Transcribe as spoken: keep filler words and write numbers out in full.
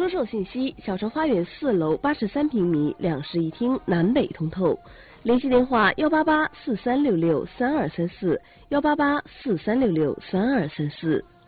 出售信息：小城花园四楼八十三平米，两室一厅，南北通透。联系电话：幺八八四三六六三二三四，幺八八四三六六三二三四。